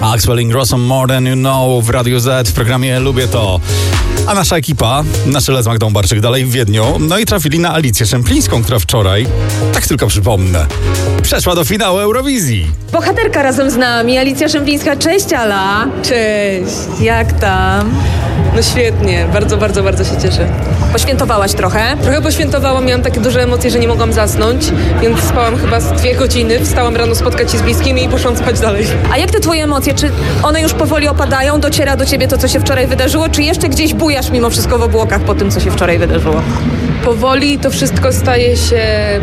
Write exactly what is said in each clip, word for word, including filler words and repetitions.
Axwell Ingrosso More Than You Know w Radiu Z w programie Lubię To. A nasza ekipa, na czele z Magdą Barczyk, dalej w Wiedniu, no i trafili na Alicję Szemplińską, która wczoraj, tak tylko przypomnę, przeszła do finału Eurowizji. Bohaterka razem z nami, Alicja Szemplińska. Cześć, Ala. Cześć. Jak tam? No świetnie, bardzo, bardzo, bardzo się cieszę. Poświętowałaś trochę? Trochę poświętowałam, miałam takie duże emocje, że nie mogłam zasnąć, więc spałam chyba z dwie godziny, wstałam rano spotkać się z bliskimi i poszłam spać dalej. A jak te twoje emocje? Czy one już powoli opadają? Dociera do ciebie to, co się wczoraj wydarzyło? Czy jeszcze gdzieś bujasz mimo wszystko w obłokach po tym, co się wczoraj wydarzyło? Powoli to wszystko staje się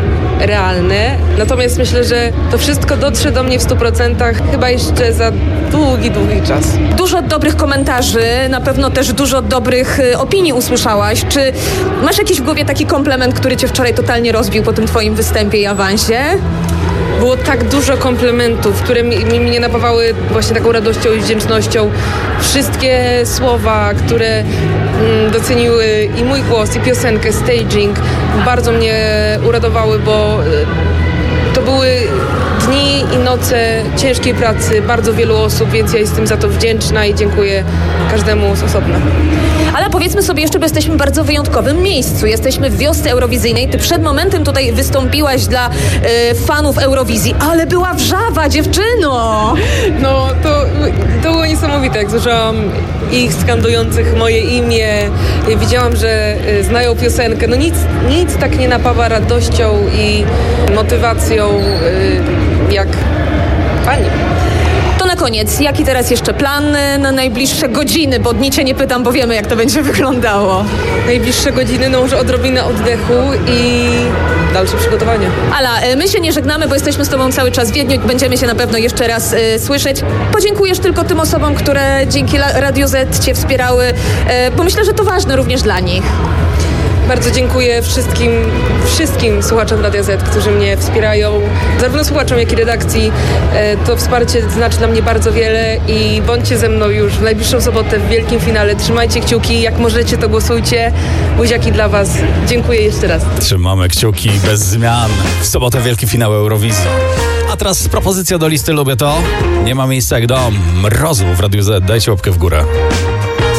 realne, natomiast myślę, że to wszystko dotrze do mnie w stu procentach chyba jeszcze za długi, długi czas. Dużo dobrych komentarzy, na pewno też dużo dobrych y, opinii usłyszałaś. Czy masz jakiś w głowie taki komplement, który cię wczoraj totalnie rozbił po tym twoim występie i awansie? Było tak dużo komplementów, które mi, mi mnie napawały właśnie taką radością i wdzięcznością. Wszystkie słowa, które mm, doceniły i mój głos, i piosenkę, staging, bardzo mnie uradowały, bo y, to były dni i noce ciężkiej pracy bardzo wielu osób, więc ja jestem za to wdzięczna i dziękuję każdemu z osobna. Ale powiedzmy sobie jeszcze, bo jesteśmy w bardzo wyjątkowym miejscu. Jesteśmy w wiosce eurowizyjnej. Ty przed momentem tutaj wystąpiłaś dla y, fanów Eurowizji, ale była wrzawa, dziewczyno! No, to, to było niesamowite, jak słyszałam ich skandujących moje imię. Widziałam, że y, znają piosenkę. No nic, nic tak nie napawa radością i motywacją y, jak pani. To na koniec, jaki teraz jeszcze plan na najbliższe godziny? Bo dni cię nie pytam, bo wiemy, jak to będzie wyglądało. Najbliższe godziny, no może odrobinę oddechu i dalsze przygotowania. Ala, my się nie żegnamy, bo jesteśmy z tobą cały czas w Wiedniu i będziemy się na pewno jeszcze raz y, słyszeć. Podziękujesz tylko tym osobom, które dzięki Radiu Z cię wspierały, y, bo myślę, że to ważne również dla nich. Bardzo dziękuję wszystkim, wszystkim słuchaczom Radia Z, którzy mnie wspierają, zarówno słuchaczom, jak i redakcji. To wsparcie znaczy dla mnie bardzo wiele i bądźcie ze mną już w najbliższą sobotę w wielkim finale. Trzymajcie kciuki, jak możecie, to głosujcie. Buziaki dla was. Dziękuję jeszcze raz. Trzymamy kciuki bez zmian. W sobotę wielki finał Eurowizji. A teraz propozycja do listy Lubię To. Nie ma miejsca jak dom. Mrozu w Radiu Z. Dajcie łapkę w górę.